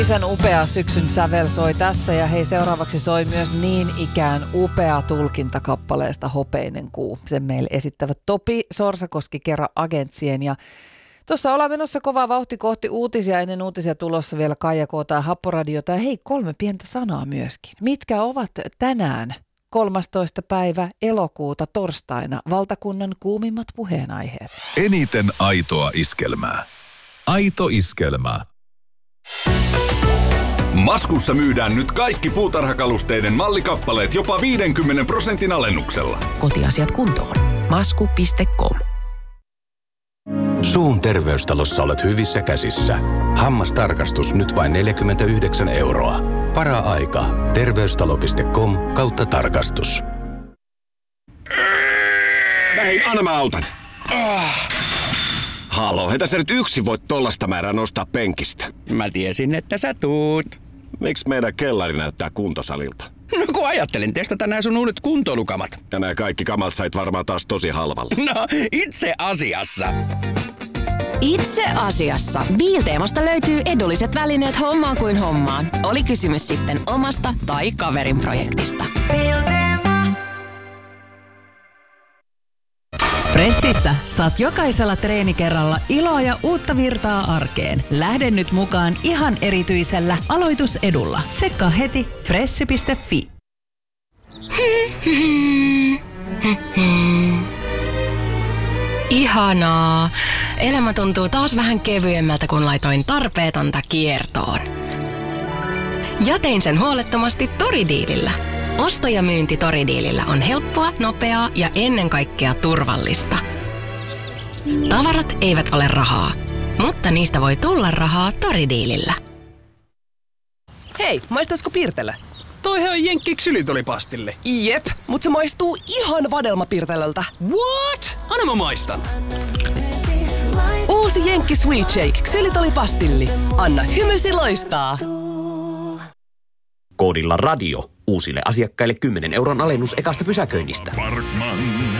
Isän upea syksyn sävel soi tässä ja hei seuraavaksi soi myös niin ikään upea tulkinta kappaleesta Hopeinen kuu. Sen meille esittävät Topi Sorsakoski kerran Agentsien ja tuossa ollaan menossa kova vauhti kohti uutisia. Ennen uutisia tulossa vielä Kaija K. tai Happoradiota ja hei 3 pientä sanaa myöskin. Mitkä ovat tänään 13. päivä elokuuta torstaina valtakunnan kuumimmat puheenaiheet? Eniten aitoa iskelmää. Aito iskelmää. Maskussa myydään nyt kaikki puutarhakalusteiden mallikappaleet jopa 50% alennuksella. Kotiasiat kuntoon. Masku.com. Suun terveystalossa olet hyvissä käsissä. Hammastarkastus nyt vain 49 €. Para-aika. Terveystalo.com/tarkastus. Hei, anna mä autan. Halo, heitä sä nyt yksin voit tollasta määrää nostaa penkistä. Mä tiesin, että sä tuut. Miksi meidän kellari näyttää kuntosalilta? No kun ajattelin testata nää sun uudet kuntoilukamat. Ja nää kaikki kamat sait varmaan taas tosi halvalla. No, itse asiassa. Itse asiassa. Biilteemasta löytyy edulliset välineet hommaan kuin hommaan. Oli kysymys sitten omasta tai kaverin projektista. Fressistä saat jokaisella treenikerralla iloa ja uutta virtaa arkeen. Lähde nyt mukaan ihan erityisellä aloitusedulla. Tsekkaa heti fressi.fi. Ihanaa. Elämä tuntuu taas vähän kevyemmältä, kun laitoin tarpeetonta kiertoon. Ja tein sen huolettomasti Toridiilillä. Osto- ja myynti Toridiilillä on helppoa, nopeaa ja ennen kaikkea turvallista. Tavarat eivät ole rahaa, mutta niistä voi tulla rahaa Toridiilillä. Hei, maistuisiko Pirtelö? Toihan on Jenkki ksylitolipastille. Jep, mutta se maistuu ihan vadelmapirtelöltä. What? Anna mä maistan. Uusi Jenkki Sweet Shake ksylitolipastilli. Anna hymysi loistaa. Koodilla radio. Uusille asiakkaille 10 € alennus ekasta pysäköinnistä. Parkman.